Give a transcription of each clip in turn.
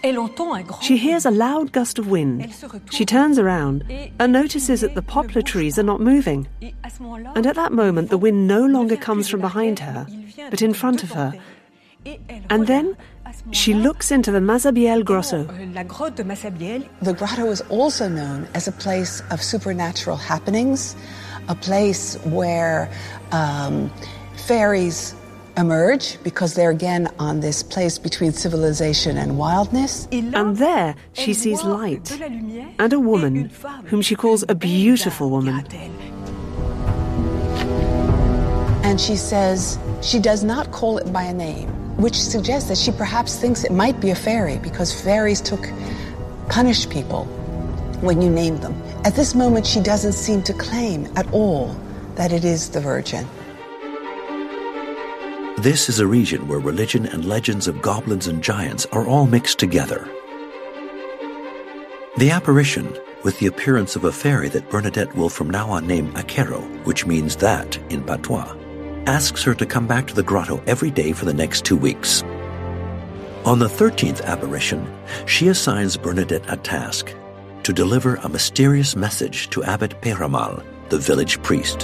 She hears a loud gust of wind. She turns around and notices that the poplar trees are not moving. And at that moment, the wind no longer comes from behind her, but in front of her. And then she looks into the Masabiel Grotto. The grotto is also known as a place of supernatural happenings, a place where fairies emerge because they're again on this place between civilization and wildness. And there she sees light and a woman whom she calls a beautiful woman. And she says she does not call it by a name, which suggests that she perhaps thinks it might be a fairy because fairies punish people when you name them. At this moment, she doesn't seem to claim at all that it is the Virgin. This is a region where religion and legends of goblins and giants are all mixed together. The apparition, with the appearance of a fairy that Bernadette will from now on name Aquero, which means that in patois, asks her to come back to the grotto every day for the next 2 weeks. On the 13th apparition, she assigns Bernadette a task to deliver a mysterious message to Abbot Peyramal, the village priest.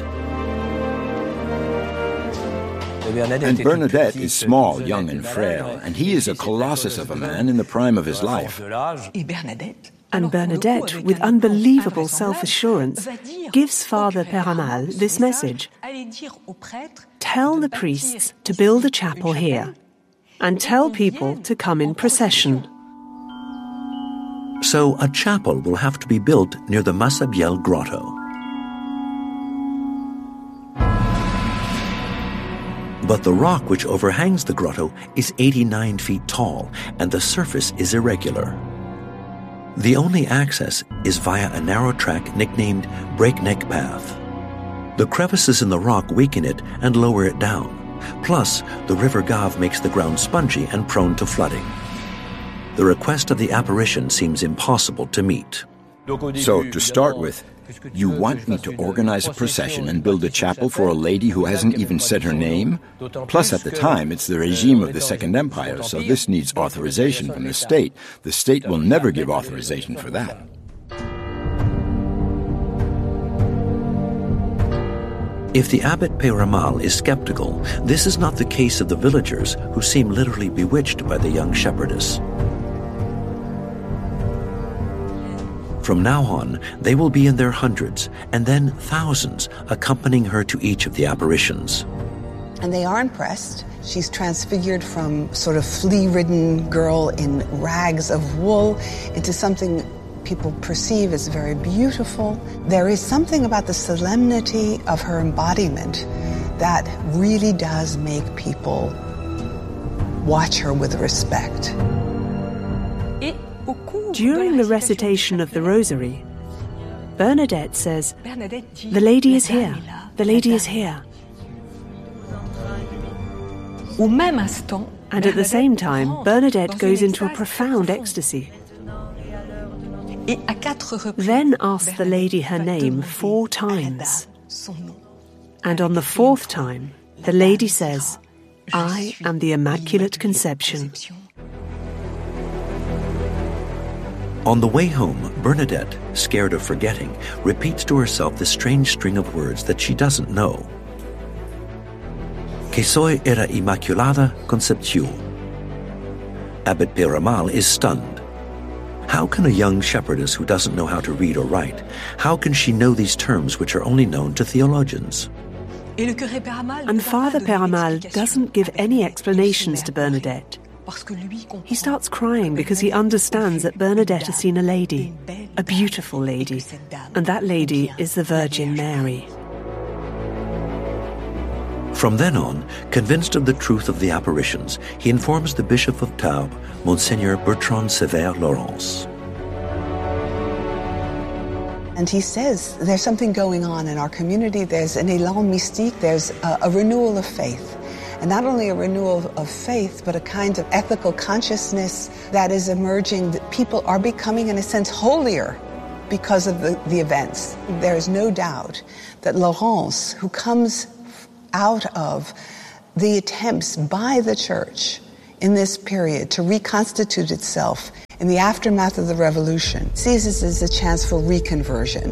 And Bernadette is small, young, and frail, and he is a colossus of a man in the prime of his life. And Bernadette, with unbelievable self-assurance, gives Father Peyramal this message. Tell the priests to build a chapel here, and tell people to come in procession. So a chapel will have to be built near the Masabiel Grotto. But the rock which overhangs the grotto is 89 feet tall, and the surface is irregular. The only access is via a narrow track nicknamed Breakneck Path. The crevices in the rock weaken it and lower it down. Plus, the River Gave makes the ground spongy and prone to flooding. The request of the apparition seems impossible to meet. So, to start with, you want me to organize a procession and build a chapel for a lady who hasn't even said her name? Plus, at the time, it's the regime of the Second Empire, so this needs authorization from the state. The state will never give authorization for that. If the Abbot Peyramal is skeptical, this is not the case of the villagers who seem literally bewitched by the young shepherdess. From now on, they will be in their hundreds, and then thousands, accompanying her to each of the apparitions. And they are impressed. She's transfigured from sort of flea-ridden girl in rags of wool into something people perceive as very beautiful. There is something about the solemnity of her embodiment that really does make people watch her with respect. During the recitation of the Rosary, Bernadette says, "The lady is here, the lady is here." And at the same time, Bernadette goes into a profound ecstasy. Then asks the lady her name 4 times. And on the 4th time, the lady says, "I am the Immaculate Conception." On the way home, Bernadette, scared of forgetting, repeats to herself the strange string of words that she doesn't know. Que soy era Immaculada Concepción. Abbot Peyramal is stunned. How can a young shepherdess who doesn't know how to read or write, how can she know these terms which are only known to theologians? And Father Peyramal doesn't give any explanations to Bernadette. He starts crying because he understands that Bernadette has seen a lady, a beautiful lady, and that lady is the Virgin Mary. From then on, convinced of the truth of the apparitions, he informs the Bishop of Tarbes, Monseigneur Bertrand Sévère Laurence. And he says there's something going on in our community. There's an élan mystique, there's a renewal of faith. And not only a renewal of faith, but a kind of ethical consciousness that is emerging, that people are becoming, in a sense, holier because of the events. There is no doubt that Laurence, who comes out of the attempts by the Church in this period to reconstitute itself in the aftermath of the revolution, sees this as a chance for reconversion.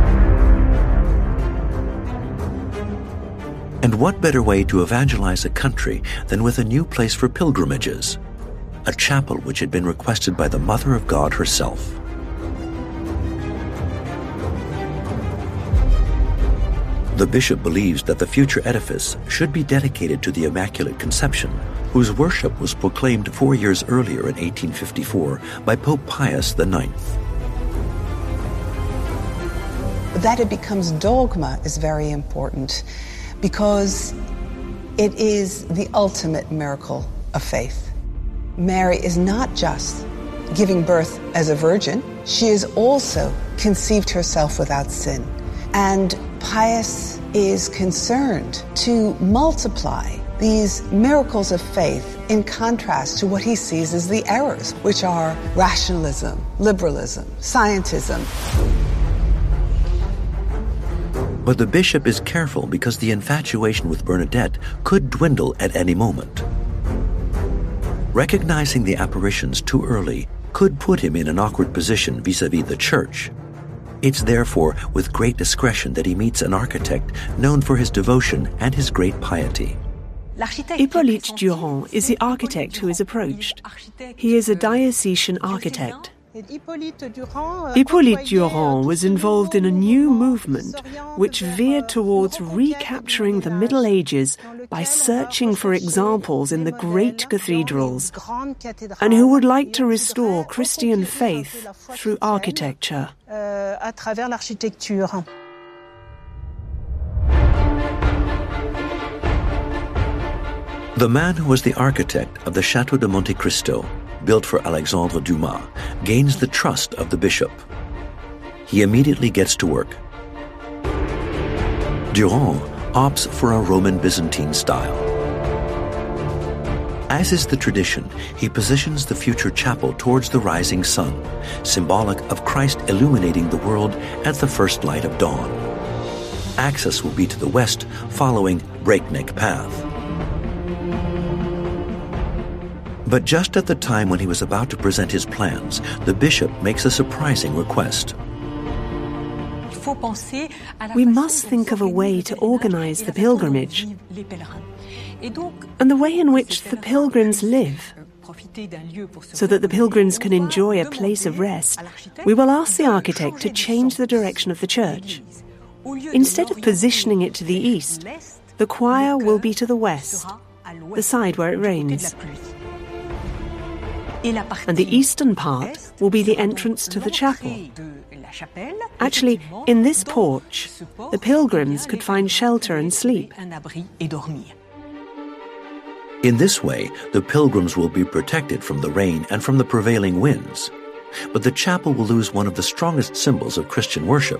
And what better way to evangelize a country than with a new place for pilgrimages, a chapel which had been requested by the Mother of God herself. The bishop believes that the future edifice should be dedicated to the Immaculate Conception, whose worship was proclaimed 4 years earlier in 1854 by Pope Pius IX. That it becomes dogma is very important because it is the ultimate miracle of faith. Mary is not just giving birth as a virgin, she is also conceived herself without sin. And Pius is concerned to multiply these miracles of faith in contrast to what he sees as the errors, which are rationalism, liberalism, scientism. But the bishop is careful because the infatuation with Bernadette could dwindle at any moment. Recognizing the apparitions too early could put him in an awkward position vis-à-vis the church. It's therefore with great discretion that he meets an architect known for his devotion and his great piety. Hippolyte Durand is the architect who is approached. He is a diocesan architect. Hippolyte Durand was involved in a new movement which veered towards recapturing the Middle Ages by searching for examples in the great cathedrals, and who would like to restore Christian faith through architecture. The man who was the architect of the Château de Monte Cristo, built for Alexandre Dumas, gains the trust of the bishop. He immediately gets to work. Durand opts for a Roman Byzantine style. As is the tradition, he positions the future chapel towards the rising sun, symbolic of Christ illuminating the world at the first light of dawn. Access will be to the west, following breakneck path. But just at the time when he was about to present his plans, the bishop makes a surprising request. We must think of a way to organize the pilgrimage and the way in which the pilgrims live. So that the pilgrims can enjoy a place of rest, we will ask the architect to change the direction of the church. Instead of positioning it to the east, the choir will be to the west, the side where it rains. And the eastern part will be the entrance to the chapel. Actually, in this porch, the pilgrims could find shelter and sleep. In this way, the pilgrims will be protected from the rain and from the prevailing winds. But the chapel will lose one of the strongest symbols of Christian worship.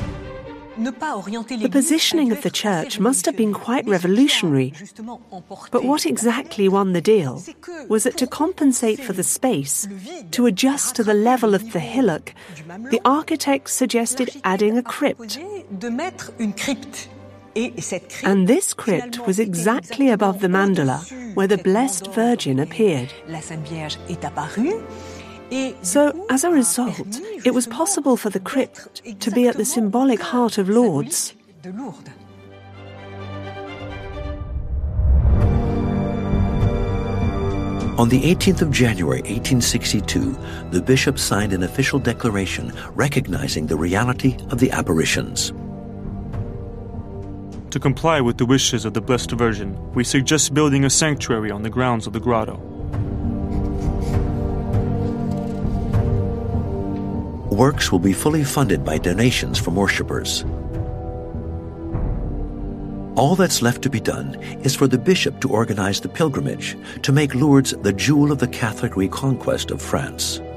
The positioning of the church must have been quite revolutionary. But what exactly won the deal was that to compensate for the space, to adjust to the level of the hillock, the architect suggested adding a crypt. And this crypt was exactly above the mandala, where the Blessed Virgin appeared. So, as a result, it was possible for the crypt to be at the symbolic heart of Lourdes. On the 18th of January 1862, the bishop signed an official declaration recognizing the reality of the apparitions. To comply with the wishes of the Blessed Virgin, we suggest building a sanctuary on the grounds of the grotto. Works will be fully funded by donations from worshippers. All that's left to be done is for the bishop to organize the pilgrimage, to make Lourdes the jewel of the Catholic reconquest of France.